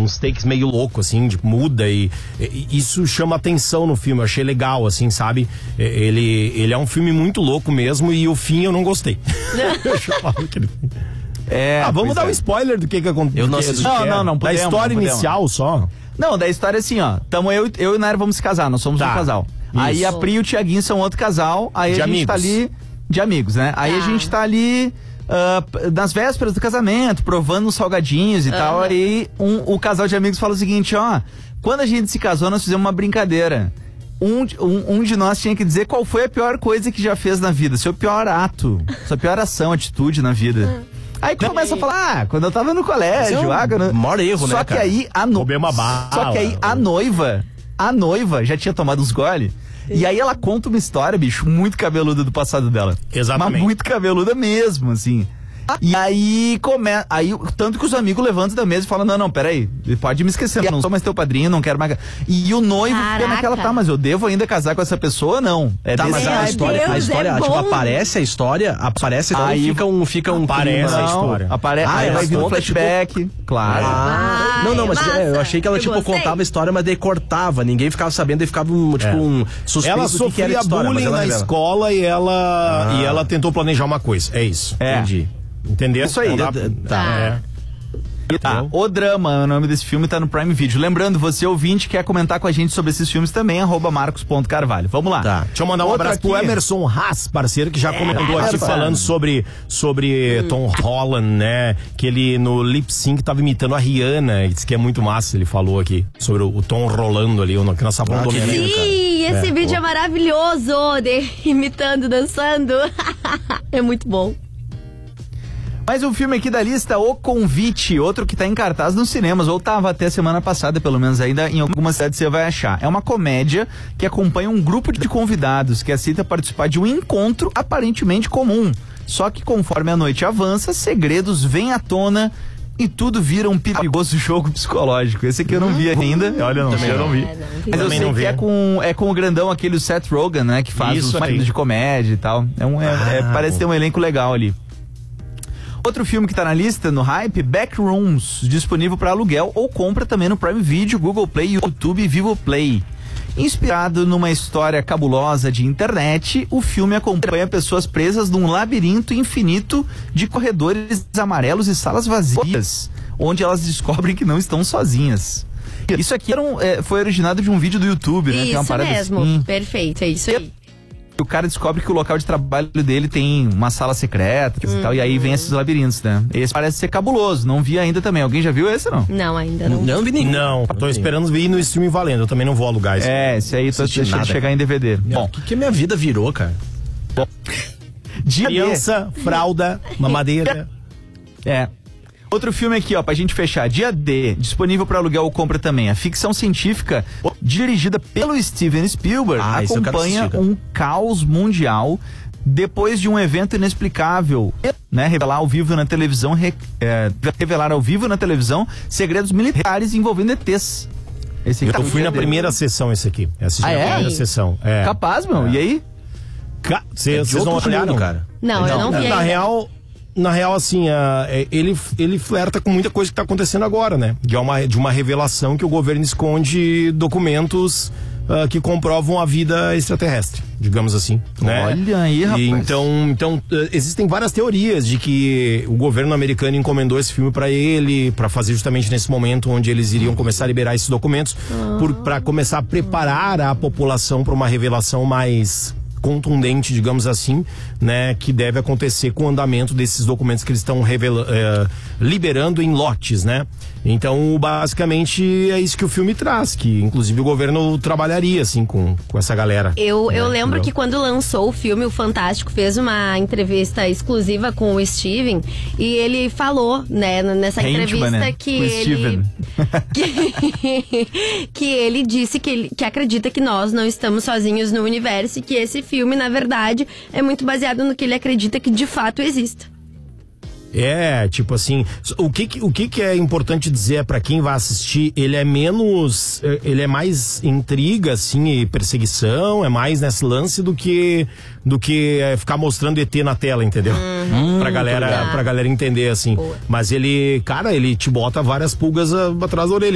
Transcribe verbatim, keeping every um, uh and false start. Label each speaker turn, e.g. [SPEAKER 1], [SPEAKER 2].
[SPEAKER 1] uns takes meio louco, assim, de muda e, e isso chama atenção no filme, eu achei legal, assim, sabe? Ele, ele é um filme muito louco mesmo e o fim eu não gostei. É, ah, vamos dar é. um spoiler do que que aconteceu.
[SPEAKER 2] Não, não, não, não podemos,
[SPEAKER 1] da história
[SPEAKER 2] não
[SPEAKER 1] inicial só.
[SPEAKER 2] Não, da história assim, ó. Tamo eu, eu e o Nair vamos se casar, nós somos tá. um casal. Isso. Aí a Pri e o Tiaguinho são outro casal, aí de a gente amigos. tá ali de amigos, né? Aí ah. a gente tá ali uh, nas vésperas do casamento, provando uns salgadinhos e uhum. tal. Aí um, o casal de amigos fala o seguinte, ó, quando a gente se casou, nós fizemos uma brincadeira. Um, um, um de nós tinha que dizer qual foi a pior coisa que já fez na vida, seu pior ato, sua pior ação, atitude na vida. Uhum. Aí começa a falar, ah, quando eu tava no colégio, é um ah, quando...
[SPEAKER 1] maior erro,
[SPEAKER 2] só
[SPEAKER 1] né,
[SPEAKER 2] que
[SPEAKER 1] cara?
[SPEAKER 2] aí a no...
[SPEAKER 1] uma bala.
[SPEAKER 2] Só que aí a noiva, a noiva já tinha tomado uns gole. E aí ela conta uma história, bicho, muito cabeluda do passado dela.
[SPEAKER 1] Exatamente.
[SPEAKER 2] Mas muito cabeluda mesmo, assim. E aí começa. Aí, tanto que os amigos levantam da mesa e falam: não, não, peraí, pode me esquecer, eu não sou mais teu padrinho, não quero mais. E o noivo Caraca. fica naquela, tá, mas eu devo ainda casar com essa pessoa? Não. É
[SPEAKER 3] tá, mas a história, Deus, a história, é tipo, aparece a história, aparece, então
[SPEAKER 2] aí
[SPEAKER 3] fica um, fica um
[SPEAKER 1] aparece
[SPEAKER 3] clima,
[SPEAKER 1] a história.
[SPEAKER 2] Apare... Ah, aí vai vir um flashback, tipo... claro.
[SPEAKER 3] Ah,
[SPEAKER 4] Ai,
[SPEAKER 3] não, não, mas
[SPEAKER 4] massa.
[SPEAKER 3] eu achei que ela,
[SPEAKER 4] eu
[SPEAKER 3] tipo,
[SPEAKER 4] gostei.
[SPEAKER 3] contava a história, mas daí cortava, ninguém ficava sabendo, e ficava um, tipo, é. um suspeito
[SPEAKER 1] ela
[SPEAKER 3] do que,
[SPEAKER 1] sofria
[SPEAKER 3] que era a história.
[SPEAKER 1] bullying
[SPEAKER 3] mas ela
[SPEAKER 1] na
[SPEAKER 3] revela.
[SPEAKER 1] escola e ela, ah. e ela tentou planejar uma coisa, é isso.
[SPEAKER 2] É.
[SPEAKER 1] Entendi. Entendeu?
[SPEAKER 2] Isso aí.
[SPEAKER 1] Dá...
[SPEAKER 2] Tá.
[SPEAKER 1] É.
[SPEAKER 2] Tá. O Drama, o nome desse filme tá no Prime Video. Lembrando, você ouvinte quer comentar com a gente sobre esses filmes também, arroba marcos ponto carvalho. Vamos lá.
[SPEAKER 1] Tá. Deixa eu mandar um
[SPEAKER 2] Outra
[SPEAKER 1] abraço
[SPEAKER 2] aqui.
[SPEAKER 1] pro Emerson Haas, parceiro, que já é, comentou aqui, falando sobre, sobre hum. Tom Holland, né? Que ele no lip sync tava imitando a Rihanna, e disse que é muito massa, ele falou aqui, sobre o, o Tom rolando ali, o que nós falamos do
[SPEAKER 4] Sim, esse é, vídeo pô. é maravilhoso, de imitando, dançando. É muito bom.
[SPEAKER 2] Mais um filme aqui da lista, O Convite, outro que tá em cartaz nos cinemas, ou tava até semana passada, pelo menos ainda em algumas cidades você vai achar. É uma comédia que acompanha um grupo de convidados que aceita participar de um encontro aparentemente comum. Só que conforme a noite avança, segredos vêm à tona e tudo vira um perigoso jogo psicológico. Esse aqui eu não vi ainda. Olha, não, eu não vi.
[SPEAKER 4] É, não vi.
[SPEAKER 2] Mas eu sei que é com, é com o grandão aquele Seth Rogen, né? Que faz Isso os filmes de comédia e tal. É um, é, ah, é, parece ter um elenco legal ali. Outro filme que tá na lista, no hype, Backrooms, disponível para aluguel ou compra também no Prime Video, Google Play, YouTube e Vivo Play. Inspirado numa história cabulosa de internet, o filme acompanha pessoas presas num labirinto infinito de corredores amarelos e salas vazias, onde elas descobrem que não estão sozinhas. Isso aqui era um, é, foi originado de um vídeo do YouTube, né?
[SPEAKER 4] Isso
[SPEAKER 2] que é uma parada
[SPEAKER 4] mesmo,
[SPEAKER 2] assim.
[SPEAKER 4] Perfeito, é isso aí.
[SPEAKER 2] O cara descobre que o local de trabalho dele tem uma sala secreta hum. e tal, e aí vem esses labirintos, né? Esse parece ser cabuloso, não vi ainda também. Alguém já viu esse, não?
[SPEAKER 4] Não, ainda não.
[SPEAKER 3] Não vi nenhum.
[SPEAKER 1] Não, tô esperando vir no stream valendo, eu também não vou alugar isso.
[SPEAKER 2] É, esse aí tô deixando de chegar em D V D.
[SPEAKER 3] Bom, o que, que minha vida virou, cara?
[SPEAKER 2] Bom, dia
[SPEAKER 1] criança, D. fralda, mamadeira.
[SPEAKER 2] É. Outro filme aqui, ó, pra gente fechar. Dia D, disponível para aluguel ou compra também. A ficção científica, dirigida pelo Steven Spielberg, ah, acompanha um caos mundial depois de um evento inexplicável, né? Revelar ao vivo na televisão, re, é, revelar ao vivo na televisão segredos militares envolvendo E Tês. Esse
[SPEAKER 1] aqui eu tá fui na dele. primeira sessão esse aqui. Assisti
[SPEAKER 2] ah,
[SPEAKER 1] a
[SPEAKER 2] é?
[SPEAKER 1] primeira sessão. É.
[SPEAKER 2] Capaz, meu. É. E aí?
[SPEAKER 1] Vocês é não olharam, cara?
[SPEAKER 4] Não, eu não vi
[SPEAKER 1] Na
[SPEAKER 4] ainda.
[SPEAKER 1] real... Na real, assim, uh, ele, ele flerta com muita coisa que está acontecendo agora, né? De uma, de uma revelação que o governo esconde documentos uh, que comprovam a vida extraterrestre, digamos assim, né?
[SPEAKER 2] Olha aí, rapaz.
[SPEAKER 1] E então, então uh, existem várias teorias de que o governo americano encomendou esse filme para ele, para fazer justamente nesse momento onde eles iriam começar a liberar esses documentos, ah. para começar a preparar a população para uma revelação mais contundente, digamos assim, né, que deve acontecer com o andamento desses documentos que eles estão é, liberando em lotes, né? Então, basicamente, é isso que o filme traz, que inclusive o governo trabalharia, assim, com, com essa galera.
[SPEAKER 4] Eu,
[SPEAKER 1] né?
[SPEAKER 4] eu lembro
[SPEAKER 1] Entendeu?
[SPEAKER 4] que quando lançou o filme, o Fantástico fez uma entrevista exclusiva com o Steven e ele falou, né, nessa
[SPEAKER 2] Hentman,
[SPEAKER 4] entrevista
[SPEAKER 2] né?
[SPEAKER 4] que
[SPEAKER 2] com
[SPEAKER 4] ele... que, que ele disse que, ele, que acredita que nós não estamos sozinhos no universo e que esse filme, na verdade, é muito baseado no que ele acredita que de fato exista.
[SPEAKER 1] É, tipo assim, o que o que, que é importante dizer para quem vai assistir, ele é menos, ele é mais intriga, assim, e perseguição, é mais nesse lance do que do que é, ficar mostrando E T na tela, entendeu? Uhum. Pra galera, pra galera entender, assim. Boa. Mas ele, cara, ele te bota várias pulgas a, atrás da orelha.